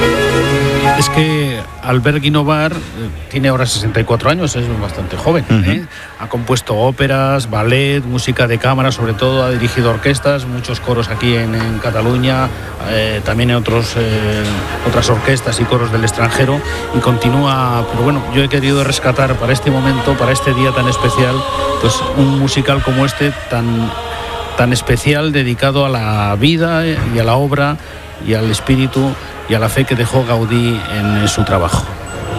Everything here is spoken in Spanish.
Es que Albert Guinovar tiene ahora 64 años, es bastante joven. Ha compuesto óperas, ballet, música de cámara, sobre todo ha dirigido orquestas, muchos coros aquí en Cataluña, también en otras orquestas y coros del extranjero, y continúa. Pero bueno, yo he querido rescatar para este momento, para este día tan especial, pues un musical como este tan especial, dedicado a la vida y a la obra y al espíritu y a la fe que dejó Gaudí en su trabajo.